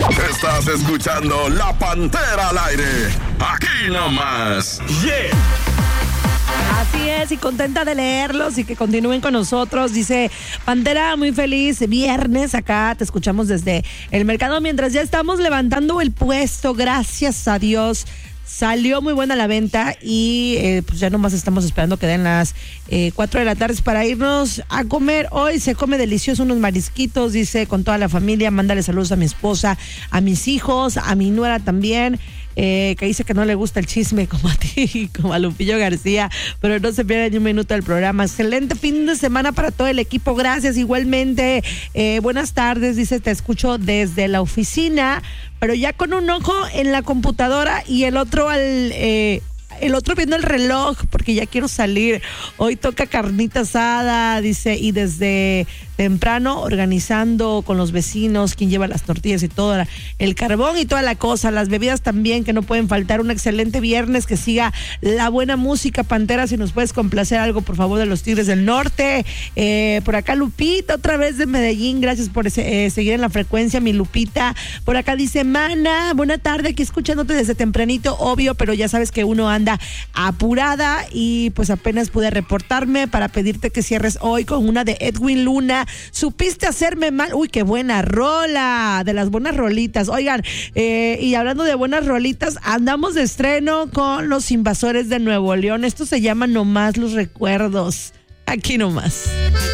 Estás escuchando La Pantera al aire. Aquí nomás. Yeah. Así es, y contenta de leerlos y que continúen con nosotros. Dice Pantera, muy feliz viernes, acá te escuchamos desde el mercado mientras ya estamos levantando el puesto, gracias a Dios. Salió muy buena la venta y pues ya nomás estamos esperando que den las 4 de la tarde para irnos a comer. Hoy se come delicioso unos marisquitos, dice, con toda la familia. Mándale saludos a mi esposa, a mis hijos, a mi nuera también. Que dice que no le gusta el chisme como a ti, como a Lupillo García, pero no se pierde ni un minuto del programa. Excelente fin de semana para todo el equipo, gracias igualmente. Buenas tardes, dice, te escucho desde la oficina, pero ya con un ojo en la computadora y el otro viendo el reloj, porque ya quiero salir. Hoy toca carnita asada, dice, y desde temprano organizando con los vecinos, quien lleva las tortillas y todo, el carbón y toda la cosa, las bebidas también que no pueden faltar. Un excelente viernes, que siga la buena música. Pantera, si nos puedes complacer algo, por favor, de los Tigres del Norte. Por acá Lupita, otra vez de Medellín, gracias por seguir en la frecuencia, mi Lupita. Por acá dice Mana, buena tarde, aquí escuchándote desde tempranito, obvio, pero ya sabes que uno anda apurada y pues apenas pude reportarme para pedirte que cierres hoy con una de Edwin Luna. Supiste hacerme mal. Uy, qué buena rola, de las buenas rolitas. Oigan, y hablando de buenas rolitas, andamos de estreno con Los Invasores de Nuevo León. Esto se llama Nomás los Recuerdos. Aquí nomás.